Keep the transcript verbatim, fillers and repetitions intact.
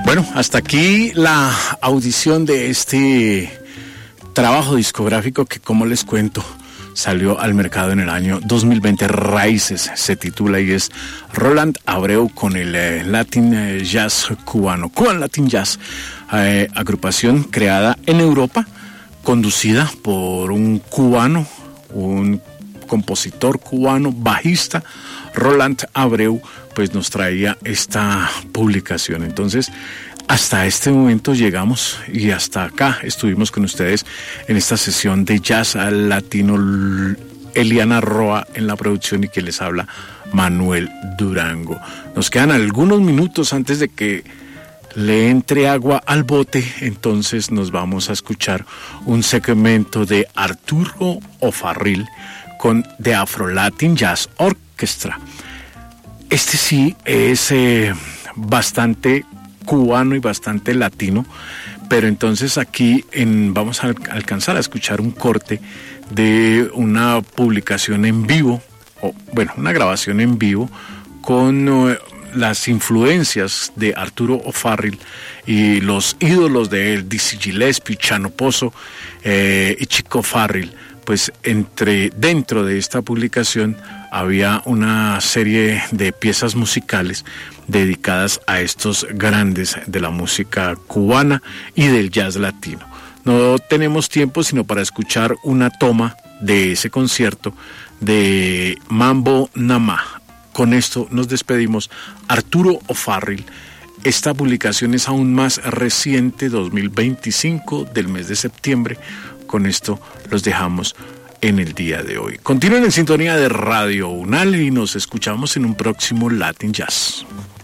Bueno, hasta aquí la audición de este trabajo discográfico que, como les cuento, salió al mercado en el año dos mil veinte. Raíces se titula y es Roland Abreu con el eh, Latin eh, Jazz cubano, Cuban Latin Jazz, eh, agrupación creada en Europa, conducida por un cubano, un compositor cubano, bajista. Roland Abreu pues nos traía esta publicación. Entonces, hasta este momento llegamos y hasta acá estuvimos con ustedes en esta sesión de Jazz al Latino. Eliana Roa en la producción y que les habla Manuel Durango. Nos quedan algunos minutos antes de que le entre agua al bote, entonces nos vamos a escuchar un segmento de Arturo O'Farrill con The Afro Latin Jazz Orchestra. Este sí es eh, bastante cubano y bastante latino, pero entonces aquí en, vamos a alcanzar a escuchar un corte de una publicación en vivo, o bueno, una grabación en vivo con uh, las influencias de Arturo O'Farrill y los ídolos de él, Dizzy Gillespie, Chano Pozo eh, y Chico Farrill. Pues entre, dentro de esta publicación había una serie de piezas musicales dedicadas a estos grandes de la música cubana y del jazz latino. No tenemos tiempo sino para escuchar una toma de ese concierto de Mambo Namá. Con esto nos despedimos. Arturo O'Farrill. Esta publicación es aún más reciente, dos mil veinticinco, del mes de septiembre. Con esto los dejamos en el día de hoy. Continúen en sintonía de Radio UNAL y nos escuchamos en un próximo Latin Jazz.